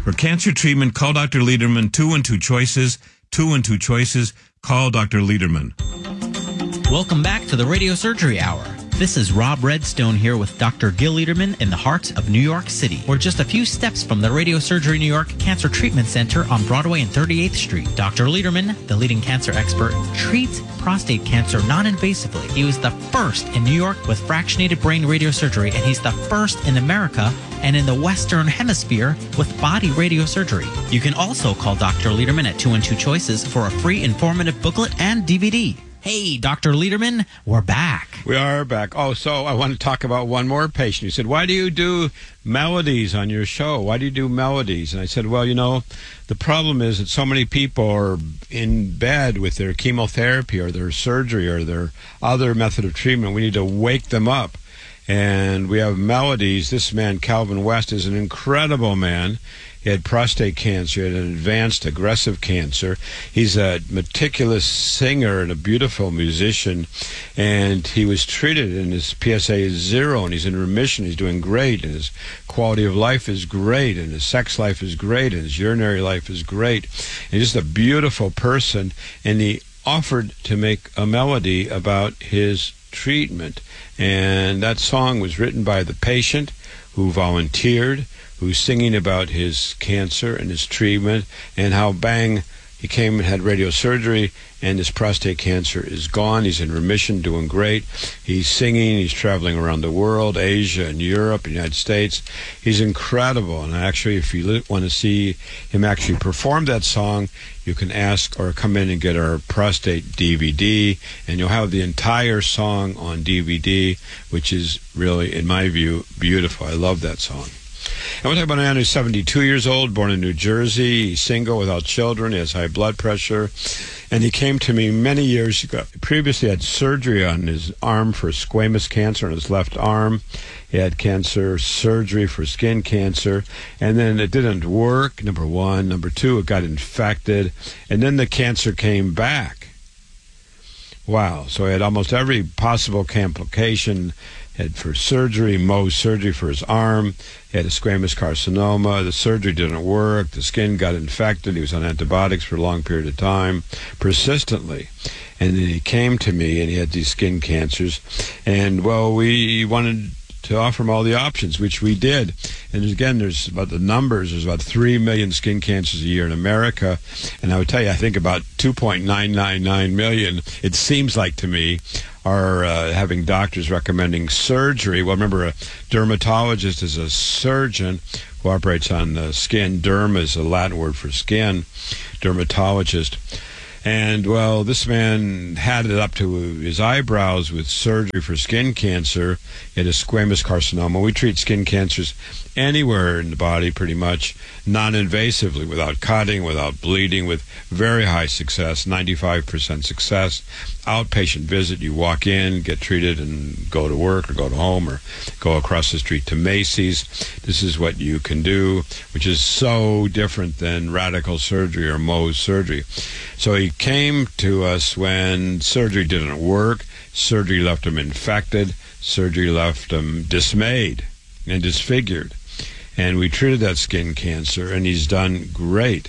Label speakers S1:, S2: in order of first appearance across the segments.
S1: For cancer treatment, call Dr. Lederman. 2 and 2 choices. 2 and 2 choices. Call Dr. Lederman.
S2: Welcome back to the Radio Surgery Hour. This is Rob Redstone here with Dr. Gil Lederman in the heart of New York City. We're just a few steps from the Radio Surgery New York Cancer Treatment Center on Broadway and 38th Street. Dr. Lederman, the leading cancer expert, treats prostate cancer non-invasively. He was the first in New York with fractionated brain radiosurgery, and he's the first in America and in the Western Hemisphere with body radiosurgery. You can also call Dr. Lederman at 2 and 2 choices for a free informative booklet and DVD. Hey, Dr. Lederman, we're back.
S3: We are back. Oh, so I want to talk about one more patient. He said, why do you do melodies on your show? Why do you do melodies? And I said, well, the problem is that so many people are in bed with their chemotherapy or their surgery or their other method of treatment. We need to wake them up. And we have melodies. This man, Calvin West, is an incredible man. He had prostate cancer, he had an advanced aggressive cancer. He's a meticulous singer and a beautiful musician, and he was treated, and his PSA is 0, and he's in remission. He's doing great, and his quality of life is great, and his sex life is great, and his urinary life is great. And he's just a beautiful person, and he offered to make a melody about his treatment. And that song was written by the patient who volunteered, who's singing about his cancer and his treatment and how, bang, he came and had radiosurgery and his prostate cancer is gone. He's in remission, doing great. He's singing. He's traveling around the world, Asia and Europe and United States. He's incredible. And actually, if you want to see him actually perform that song, you can ask or come in and get our prostate DVD, and you'll have the entire song on DVD, which is really, in my view, beautiful. I love that song. And we're talking about a man who's 72 years old, born in New Jersey. He's single, without children. He has high blood pressure. And he came to me many years ago. He previously had surgery on his arm for squamous cancer on his left arm. He had cancer surgery for skin cancer. And then it didn't work, number one. Number two, it got infected. And then the cancer came back. Wow. So he had almost every possible complication. Had for surgery, Mohs surgery for his arm. He had a squamous carcinoma. The surgery didn't work. The skin got infected. He was on antibiotics for a long period of time, persistently. And then he came to me, and he had these skin cancers. And, well, we wanted to offer him all the options, which we did. And again, there's about the numbers. There's about 3 million skin cancers a year in America. And I would tell you, I think about 2.999 million, it seems like to me, are having doctors recommending surgery. Well, remember, a dermatologist is a surgeon who operates on the skin. Derm is a Latin word for skin, dermatologist. And, well, this man had it up to his eyebrows with surgery for skin cancer. He had a squamous carcinoma. We treat skin cancers anywhere in the body, pretty much, non-invasively, without cutting, without bleeding, with very high success, 95% success. Outpatient visit, you walk in, get treated, and go to work or go to home or go across the street to Macy's. This is what you can do, which is so different than radical surgery or Mohs surgery. So he came to us when surgery didn't work. Surgery left him infected. Surgery left him dismayed and disfigured. And we treated that skin cancer, and he's done great.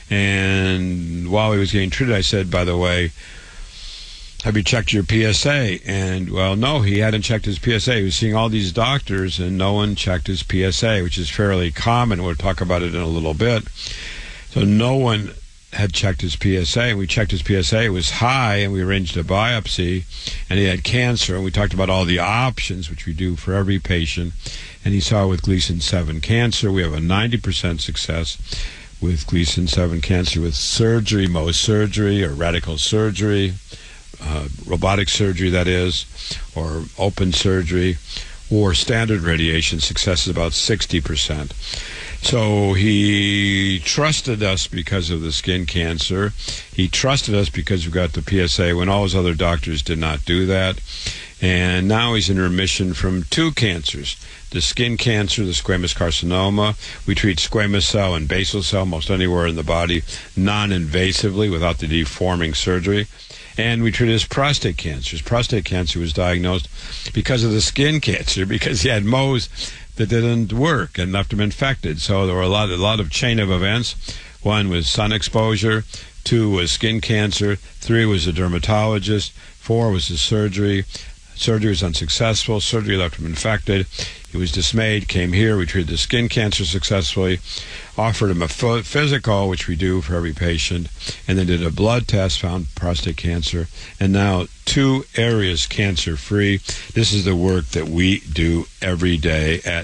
S3: And while he was getting treated, I said, by the way, have you checked your PSA? And, well, no, he hadn't checked his PSA. He was seeing all these doctors, and no one checked his PSA, which is fairly common. We'll talk about it in a little bit. So no one had checked his PSA, and we checked his PSA. It was high, and we arranged a biopsy, and he had cancer, and we talked about all the options, which we do for every patient, and he saw with Gleason 7 cancer. We have a 90% success with Gleason 7 cancer with surgery, Mohs surgery, or radical surgery, robotic surgery, that is, or open surgery, or standard radiation. Success is about 60%. So he trusted us because of the skin cancer. He trusted us because we got the PSA when all his other doctors did not do that. And now he's in remission from 2 cancers. The skin cancer, the squamous carcinoma. We treat squamous cell and basal cell most anywhere in the body non-invasively without the deforming surgery. And we treated his prostate cancer. His prostate cancer was diagnosed because of the skin cancer, because he had Mohs that didn't work and left him infected. So there were a lot of chain of events. 1 was sun exposure, 2 was skin cancer, 3 was a dermatologist, 4 was his surgery. Surgery was unsuccessful. Surgery left him infected. He was dismayed, came here. We treated the skin cancer successfully, offered him a physical, which we do for every patient, and then did a blood test, found prostate cancer, and now 2 areas cancer-free. This is the work that we do every day at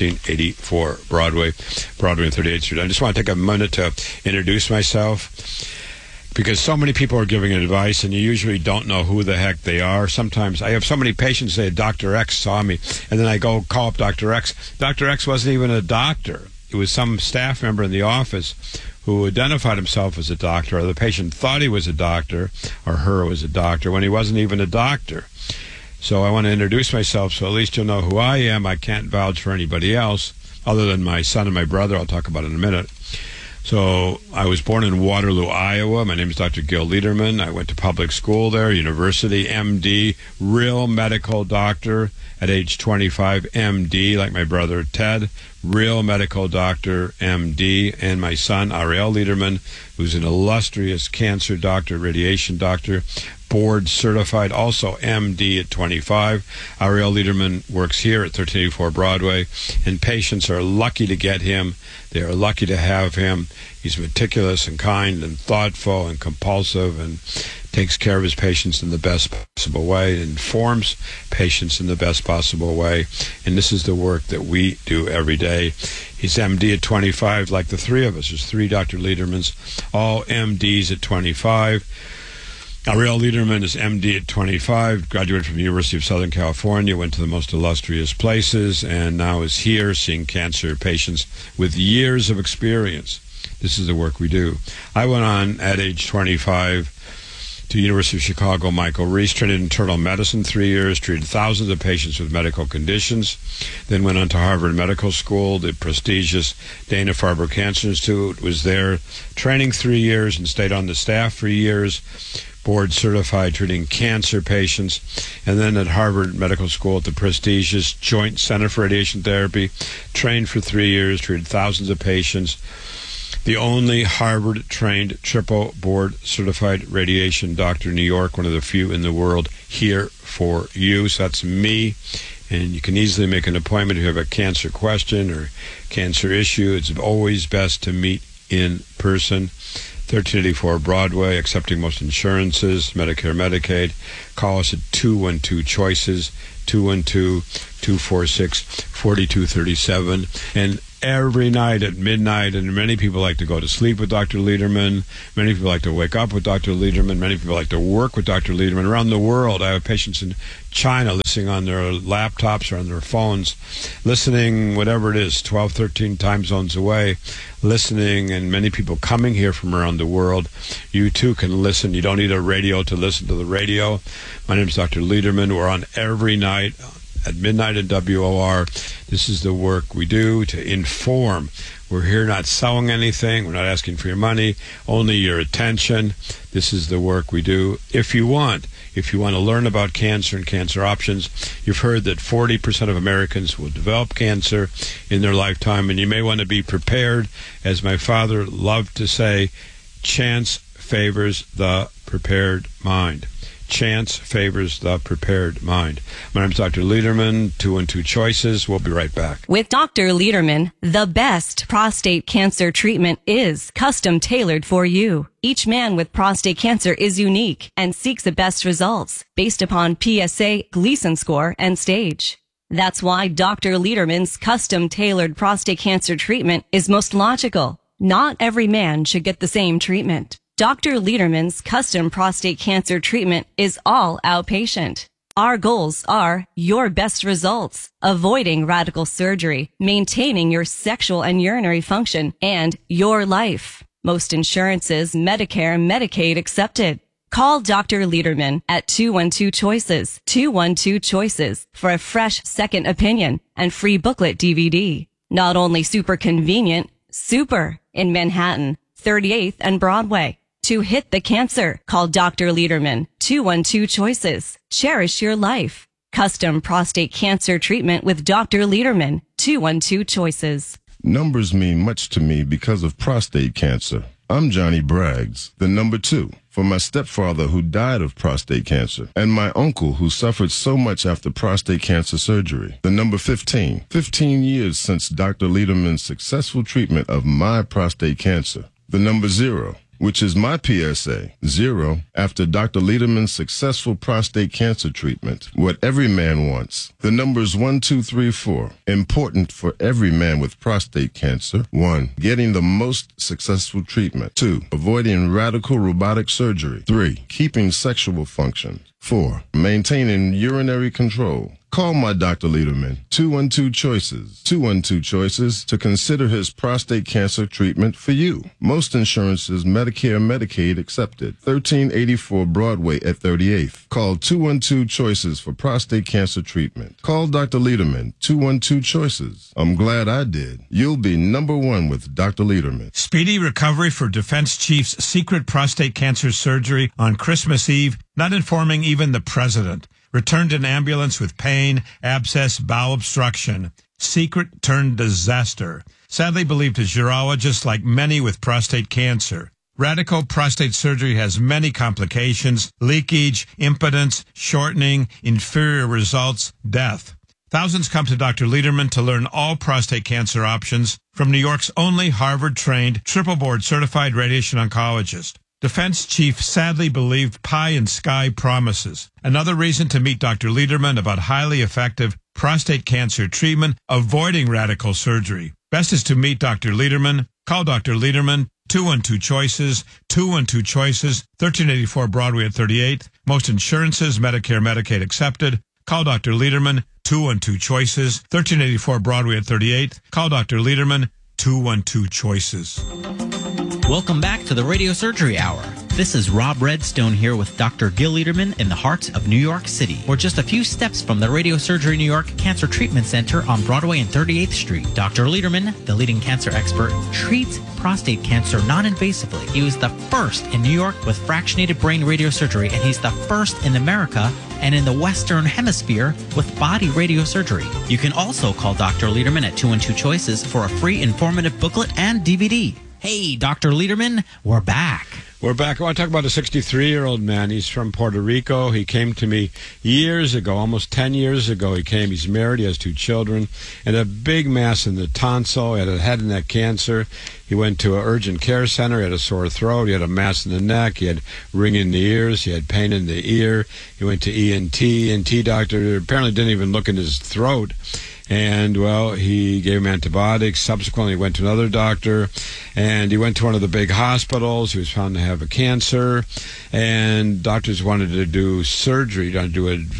S3: 1384 Broadway and 38th Street. I just want to take a minute to introduce myself, because so many people are giving advice, and you usually don't know who the heck they are. Sometimes I have so many patients say, Dr. X saw me, and then I go call up Dr. X. Dr. X wasn't even a doctor. It was some staff member in the office who identified himself as a doctor, or the patient thought he was a doctor, or her was a doctor, when he wasn't even a doctor. So I want to introduce myself so at least you'll know who I am. I can't vouch for anybody else other than my son and my brother. I'll talk about it in a minute. So I was born in Waterloo, Iowa. My name is Dr. Gil Liederman. I went to public school there, university, MD, real medical doctor at age 25, MD, like my brother Ted, real medical doctor, MD, and my son, Ariel Liederman, who's an illustrious cancer doctor, radiation doctor, board certified, also MD at 25. Ariel Liederman works here at 1384 Broadway, and patients are lucky to get him. They are lucky to have him. He's meticulous and kind and thoughtful and compulsive and takes care of his patients in the best possible way, informs patients in the best possible way, and this is the work that we do every day. He's MD at 25, like the 3 of us. There's 3 Dr. Liedermans, all MDs at 25. Ariel Liederman is MD at 25, graduated from the University of Southern California, went to the most illustrious places, and now is here seeing cancer patients with years of experience. This is the work we do. I went on at age 25 to University of Chicago, Michael Reese, trained in internal medicine 3 years, treated thousands of patients with medical conditions, then went on to Harvard Medical School, the prestigious Dana-Farber Cancer Institute, was there training 3 years and stayed on the staff for years, board certified treating cancer patients, and then at Harvard Medical School at the prestigious Joint Center for Radiation Therapy, trained for 3 years, treated thousands of patients, the only Harvard-trained triple board-certified radiation doctor in New York, one of the few in the world, here for you. So that's me, and you can easily make an appointment if you have a cancer question or cancer issue. It's always best to meet in person. 1384 Broadway, accepting most insurances, Medicare, Medicaid. Call us at 212-CHOICES, 212-246-4237. And every night at midnight, and many people like to go to sleep with Dr. Liederman. Many people like to wake up with Dr. Liederman. Many people like to work with Dr. Liederman. Around the world, I have patients in China listening on their laptops or on their phones, listening, whatever it is, 12, 13 time zones away, listening, and many people coming here from around the world. You too can listen. You don't need a radio to listen to the radio. My name is Dr. Liederman. We're on every night at midnight at WOR. This is the work we do to inform. We're here not selling anything. We're not asking for your money, only your attention. This is the work we do. If you want to learn about cancer and cancer options, you've heard that 40% of Americans will develop cancer in their lifetime, and you may want to be prepared. As my father loved to say, chance favors the prepared mind. Chance favors the prepared mind. My name is Dr. Liederman, 212-CHOICES. We'll be right back.
S4: With Dr. Liederman, the best prostate cancer treatment is custom tailored for you. Each man with prostate cancer is unique and seeks the best results based upon PSA, Gleason score, and stage. That's why Dr. Liederman's custom tailored prostate cancer treatment is most logical. Not every man should get the same treatment. Dr. Liederman's custom prostate cancer treatment is all outpatient. Our goals are your best results, avoiding radical surgery, maintaining your sexual and urinary function, and your life. Most insurances, Medicare, Medicaid accepted. Call Dr. Liederman at 212-CHOICES, 212-CHOICES for a fresh second opinion and free booklet DVD. Not only super convenient, super in Manhattan, 38th and Broadway. To hit the cancer, call Dr. Liederman, 212-CHOICES. Cherish your life. Custom prostate cancer treatment with Dr. Lederman. 212 Choices.
S5: Numbers mean much to me because of prostate cancer. I'm Johnny Braggs, the number 2, for my stepfather who died of prostate cancer, and my uncle who suffered so much after prostate cancer surgery. The number 15, 15 years since Dr. Lederman's successful treatment of my prostate cancer. The number 0, which is my PSA, 0, after Dr. Lederman's successful prostate cancer treatment. What every man wants. The numbers 1, 2, 3, 4. Important for every man with prostate cancer. 1, getting the most successful treatment. 2, avoiding radical robotic surgery. 3, keeping sexual function. 4, maintaining urinary control. Call my Dr. Lederman, 212 Choices, 212 Choices, to consider his prostate cancer treatment for you. Most insurances, Medicare, Medicaid accepted. 1384 Broadway at 38th. Call 212 Choices for prostate cancer treatment. Call Dr. Lederman, 212 Choices. I'm glad I did. You'll be number 1 with Dr. Lederman.
S1: Speedy recovery for Defense Chief's secret prostate cancer surgery on Christmas Eve, not informing even the president. Returned in ambulance with pain, abscess, bowel obstruction. Secret turned disaster. Sadly believed as urologist, like many with prostate cancer. Radical prostate surgery has many complications: leakage, impotence, shortening, inferior results, death. Thousands come to Dr. Lederman to learn all prostate cancer options from New York's only Harvard-trained, triple-board certified radiation oncologist. Defense Chief sadly believed pie in sky promises. Another reason to meet Dr. Lederman about highly effective prostate cancer treatment, avoiding radical surgery. Best is to meet Dr. Lederman. Call Dr. Lederman, 212 Choices, 212 Choices, 1384 Broadway at 38th. Most insurances, Medicare, Medicaid accepted. Call Dr. Lederman, 212 Choices, 1384 Broadway at 38th. Call Dr. Lederman, 212 Choices.
S2: Welcome back to the Radio Surgery Hour. This is Rob Redstone here with Dr. Gil Lederman in the heart of New York City. We're just a few steps from the Radio Surgery New York Cancer Treatment Center on Broadway and 38th Street. Dr. Lederman, the leading cancer expert, treats prostate cancer non-invasively. He was the first in New York with fractionated brain radiosurgery, and he's the first in America and in the Western Hemisphere with body radiosurgery. You can also call Dr. Lederman at 212 Choices for a free informative booklet and DVD. Hey, Dr. Lederman, we're back.
S3: We're back. I want to talk about a 63-year-old man. He's from Puerto Rico. He came to me years ago, almost 10 years ago he came. He's married. He has 2 children. And a big mass in the tonsil. He had a head and neck cancer. He went to an urgent care center. He had a sore throat. He had a mass in the neck. He had ringing in the ears. He had pain in the ear. He went to ENT. ENT doctor apparently didn't even look in his throat. And, well, he gave him antibiotics. Subsequently, he went to another doctor, and he went to one of the big hospitals. He was found to have a cancer, and doctors wanted to do surgery, on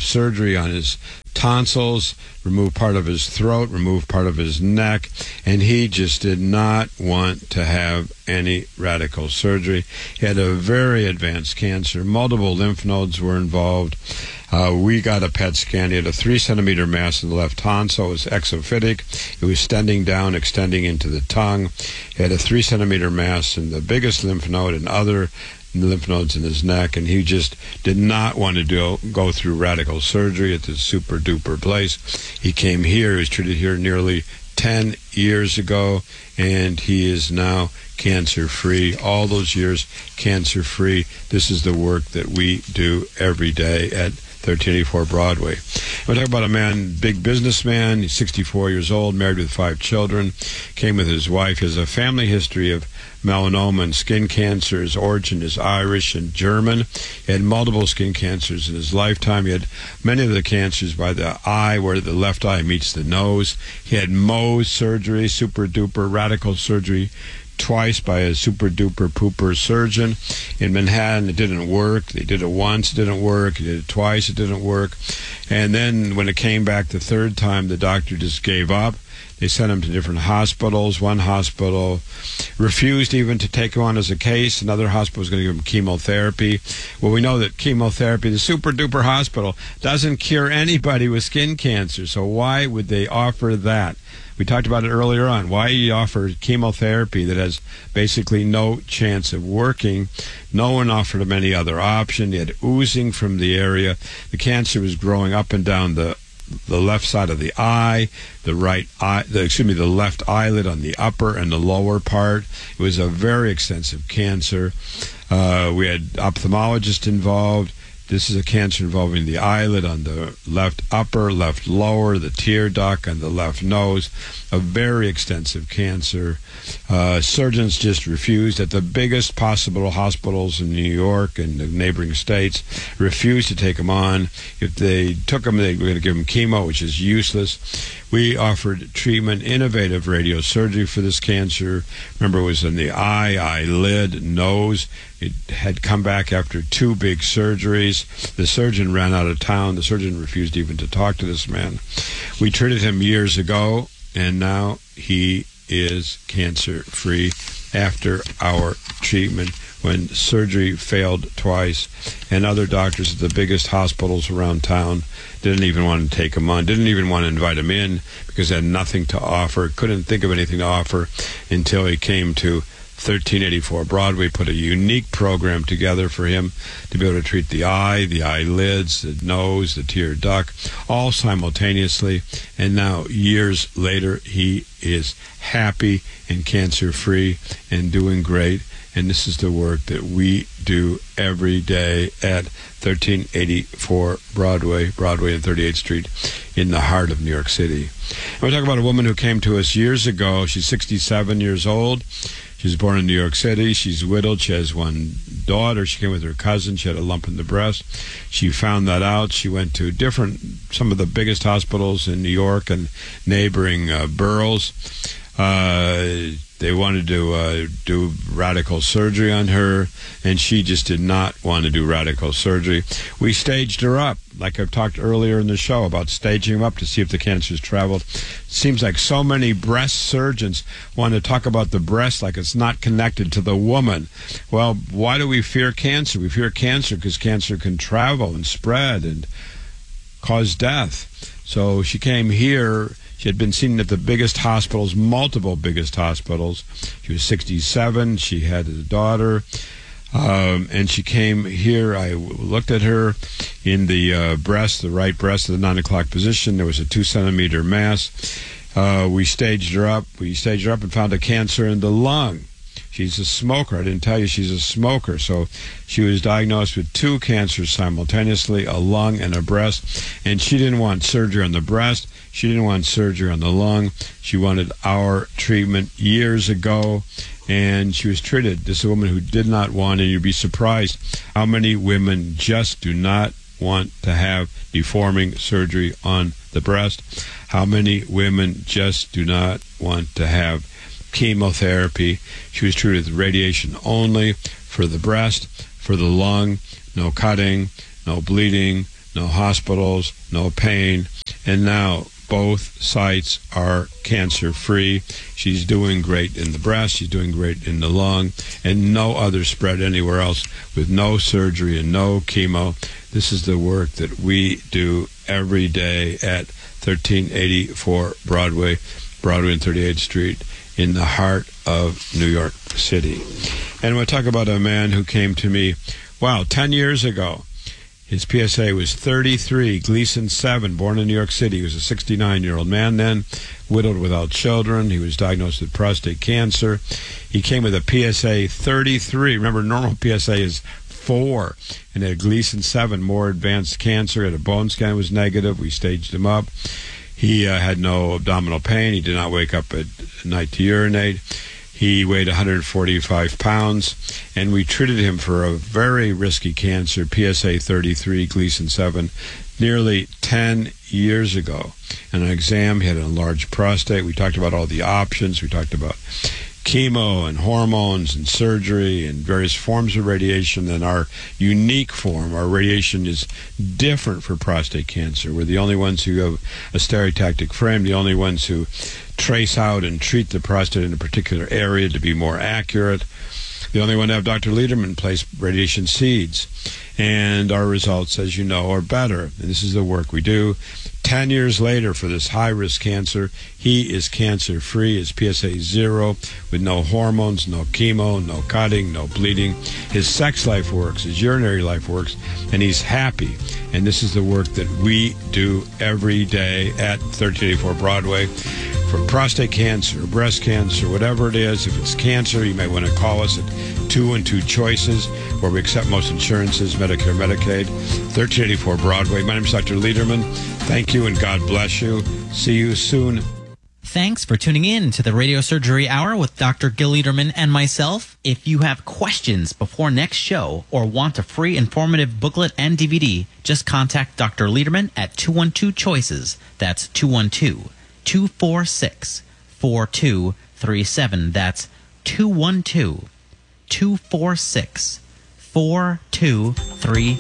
S3: his tonsils, remove part of his throat, remove part of his neck, and he just did not want to have any radical surgery. He had a very advanced cancer. Multiple lymph nodes were involved. We got a PET scan. He had a 3-centimeter mass in the left tonsil. It was exophytic. It was extending down, extending into the tongue. He had a 3-centimeter mass in the biggest lymph node and other lymph nodes in his neck, and he just did not want to go through radical surgery at this super-duper place. He came here. He was treated here nearly 10 years ago, and he is now cancer-free. All those years cancer-free. This is the work that we do every day at 1384 Broadway. We're talking about a man, big businessman. He's 64 years old, married with 5 children, came with his wife. He has a family history of melanoma and skin cancer. His origin is Irish and German. He had multiple skin cancers in his lifetime. He had many of the cancers by the eye, where the left eye meets the nose. He had Mohs surgery, super-duper radical surgery, twice by a super-duper pooper surgeon in Manhattan. It didn't work. They did it once, it didn't work. He did it twice, it didn't work. And then when it came back the third time, the doctor just gave up. They sent him to different hospitals. One hospital refused even to take him on as a case. Another hospital was going to give him chemotherapy. Well, we know that chemotherapy, the super-duper hospital, doesn't cure anybody with skin cancer. So why would they offer that? We talked about it earlier on, why he offered chemotherapy that has basically no chance of working. No one offered him any other option. He had oozing from the area. The cancer was growing up and down the left side of the eye, the left eyelid on the upper and the lower part. It was a very extensive cancer. We had ophthalmologists involved. This is a cancer involving the eyelid on the left upper, left lower, the tear duct, and the left nose. A very extensive cancer. Surgeons just refused at the biggest possible hospitals in New York and the neighboring states, refused to take him on. If they took him, they were going to give him chemo, which is useless. We offered treatment, innovative radiosurgery for this cancer. Remember, it was in the eye, eyelid, nose. It had come back after 2 big surgeries. The surgeon ran out of town. The surgeon refused even to talk to this man. We treated him years ago, and now he is cancer-free after our treatment when surgery failed twice, and other doctors at the biggest hospitals around town didn't even want to take him on, didn't even want to invite him in because they had nothing to offer, couldn't think of anything to offer until he came to 1384 Broadway, put a unique program together for him to be able to treat the eye, the eyelids, the nose, the tear duct, all simultaneously. And now, years later, he is happy and cancer-free and doing great. And this is the work that we do every day at 1384 Broadway and 38th Street in the heart of New York City. And we're talking about a woman who came to us years ago. She's 67 years old. She was born in New York City. She's widowed. She has 1 daughter. She came with her cousin. She had a lump in the breast. She found that out. She went to some of the biggest hospitals in New York and neighboring boroughs. They wanted to do radical surgery on her, and she just did not want to do radical surgery. We staged her up, like I've talked earlier in the show about staging her up to see if the cancer's traveled. It seems like so many breast surgeons want to talk about the breast like it's not connected to the woman. Well, why do we fear cancer? We fear cancer because cancer can travel and spread and cause death. So she came here. She had been seen at the biggest hospitals, multiple biggest hospitals. She was 67. She had a daughter. And she came here. I looked at her in the breast, the right breast, the 9 o'clock position. There was a 2-centimeter mass. We staged her up. And found a cancer in the lung. She's a smoker. I didn't tell you she's a smoker. So she was diagnosed with 2 cancers simultaneously, a lung and a breast. And she didn't want surgery on the breast. She didn't want surgery on the lung. She wanted our treatment years ago, and she was treated. This is a woman who did not want, and you'd be surprised how many women just do not want to have deforming surgery on the breast. How many women just do not want to have chemotherapy. She was treated with radiation only for the breast, for the lung, no cutting, no bleeding, no hospitals, no pain. And now both sites are cancer-free. She's doing great in the breast. She's doing great in the lung, and no other spread anywhere else with no surgery and no chemo. This is the work that we do every day at 1384 Broadway and 38th Street in the heart of New York City. And we'll talk about a man who came to me, 10 years ago. His PSA was 33, Gleason 7, born in New York City. He was a 69-year-old man then, widowed without children. He was diagnosed with prostate cancer. He came with a PSA 33. Remember, normal PSA is 4, and had Gleason 7, more advanced cancer. Had a bone scan, was negative. We staged him up. He had no abdominal pain. He did not wake up at night to urinate. He weighed 145 pounds, and we treated him for a very risky cancer, PSA 33, Gleason 7, nearly 10 years ago. In an exam, he had an enlarged prostate. We talked about all the options. We talked about chemo and hormones and surgery and various forms of radiation. And our unique form, our radiation is different for prostate cancer. We're the only ones who have a stereotactic frame, the only ones who trace out and treat the prostate in a particular area to be more accurate. The only one to have Dr. Lederman place radiation seeds. And our results, as you know, are better. And this is the work we do. 10 years later for this high-risk cancer. He is cancer-free. His PSA 0 with no hormones, no chemo, no cutting, no bleeding. His sex life works. His urinary life works. And he's happy. And this is the work that we do every day at 1384 Broadway. For prostate cancer, breast cancer, whatever it is, if it's cancer, you may want to call us at 212 Choices, where we accept most insurances, Medicare, Medicaid, 1384 Broadway. My name is Dr. Lederman. Thank you, and God bless you. See you soon.
S2: Thanks for tuning in to the Radio Surgery Hour with Dr. Gil Lederman and myself. If you have questions before next show or want a free informative booklet and DVD, just contact Dr. Lederman at 212 Choices. That's 212-246-4237. That's 212-246-4237.